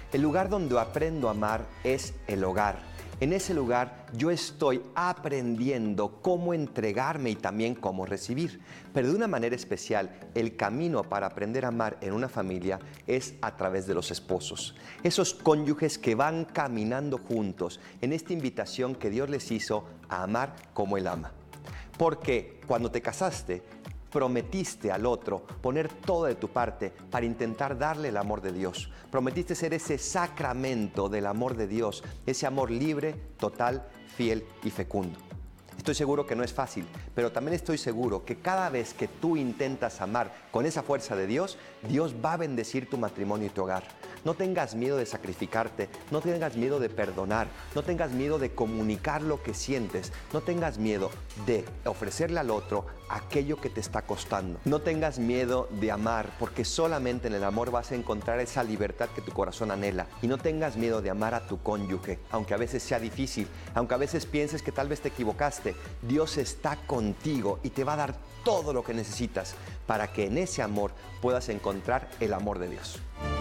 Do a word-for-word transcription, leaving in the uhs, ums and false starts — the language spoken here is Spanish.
El lugar donde aprendo a amar es el hogar. En ese lugar yo estoy aprendiendo cómo entregarme y también cómo recibir. Pero de una manera especial, el camino para aprender a amar en una familia es a través de los esposos. Esos cónyuges que van caminando juntos en esta invitación que Dios les hizo a amar como Él ama. Porque cuando te casaste, prometiste al otro poner todo de tu parte para intentar darle el amor de Dios. Prometiste ser ese sacramento del amor de Dios, ese amor libre, total, fiel y fecundo. Estoy seguro que no es fácil, pero también estoy seguro que cada vez que tú intentas amar con esa fuerza de Dios, Dios va a bendecir tu matrimonio y tu hogar. No tengas miedo de sacrificarte, no tengas miedo de perdonar, no tengas miedo de comunicar lo que sientes, no tengas miedo de ofrecerle al otro aquello que te está costando. No tengas miedo de amar, porque solamente en el amor vas a encontrar esa libertad que tu corazón anhela. Y no tengas miedo de amar a tu cónyuge, aunque a veces sea difícil, aunque a veces pienses que tal vez te equivocaste. Dios está contigo y te va a dar todo lo que necesitas para que en ese amor puedas encontrar el amor de Dios.